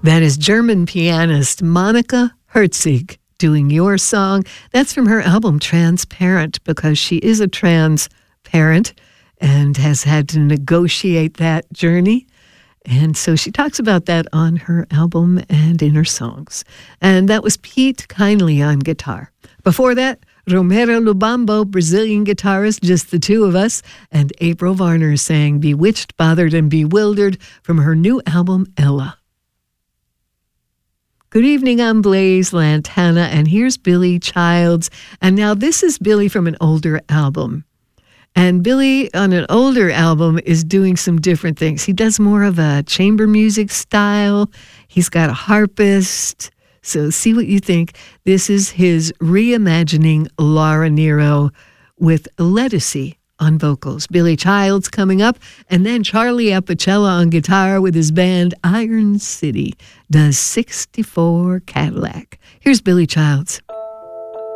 That is German pianist Monika Herzig doing Your Song. That's from her album Transparent, because she is a trans parent and has had to negotiate that journey. And so she talks about that on her album and in her songs. And that was Pete Kindly on guitar. Before that, Romero Lubambo, Brazilian guitarist, just the two of us, and April Varner sang Bewitched, Bothered, and Bewildered from her new album, Ella. Good evening, I'm Blaze Lantana, and here's Billy Childs. And now this is Billy from an older album. And Billy, on an older album, is doing some different things. He does more of a chamber music style. He's got a harpist. So see what you think. This is his reimagining Laura Nyro with Lettucey on vocals. Billy Childs coming up, and then Charlie Apicella on guitar with his band Iron City does 64 Cadillac. Here's Billy Childs.